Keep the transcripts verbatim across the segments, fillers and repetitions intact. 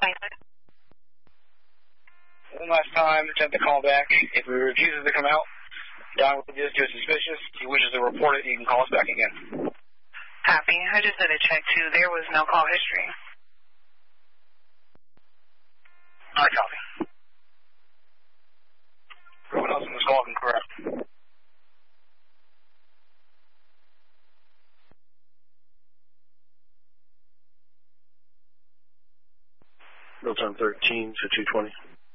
One last time, attempt to call back. If he refuses to come out, Don will just do suspicious. If he wishes to report it, he can call us back again. Copy. I just did a check, too. There was no call history. All right, copy. Everyone else in this call can correct. Real time thirteen to two twenty.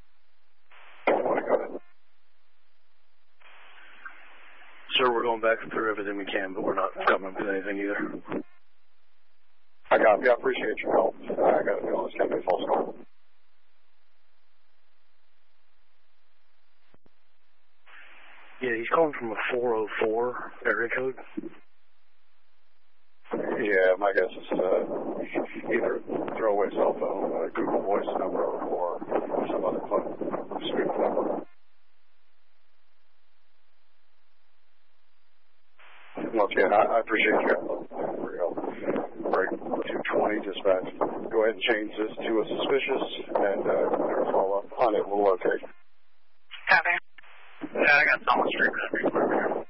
Sir, we're going back through everything we can, but we're not coming up with anything either. I got you. I appreciate your help. I got to be honest, got a false call. Yeah, he's calling from a four oh four area code. Yeah, my guess is uh, either throwaway cell phone, uh, Google Voice number, or some other phone, spoof number. Once again, I, I appreciate your help. For your help. Break two twenty dispatch. Go ahead and change this to a suspicious, and uh, follow up on it. We'll locate. Copy. Yeah, I got Thomas Street everywhere.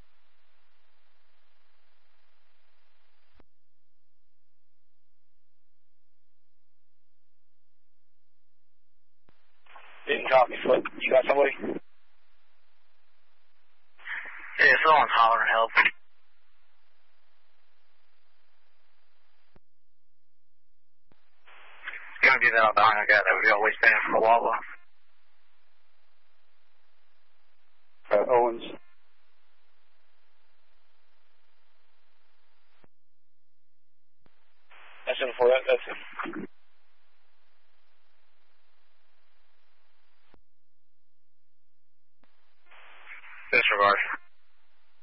Didn't copy, Flip. You got somebody? Yeah, someone's hollering help. It's gonna be that Albina guy that we always paying for the Wawa. Uh, Owens. That's it before that. That's it.